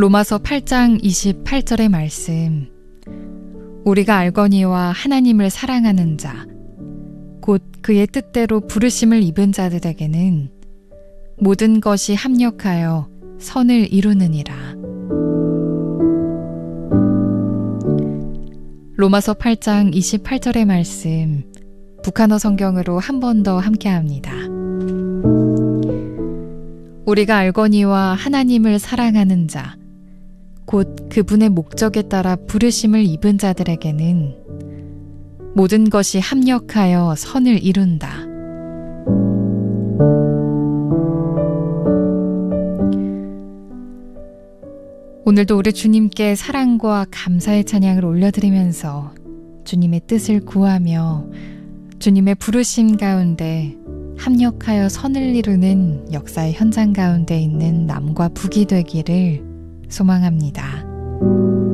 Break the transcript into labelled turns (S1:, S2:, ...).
S1: 로마서 8장 28절의 말씀. 우리가 알거니와 하나님을 사랑하는 자, 곧 그의 뜻대로 부르심을 입은 자들에게는 모든 것이 합력하여 선을 이루느니라. 로마서 8장 28절의 말씀, 북한어 성경으로 한 번 더 함께합니다. 우리가 알거니와 하나님을 사랑하는 자, 곧 그분의 목적에 따라 부르심을 입은 자들에게는 모든 것이 합력하여 선을 이룬다. 오늘도 우리 주님께 사랑과 감사의 찬양을 올려드리면서 주님의 뜻을 구하며 주님의 부르심 가운데 합력하여 선을 이루는 역사의 현장 가운데 있는 남과 북이 되기를 소망합니다.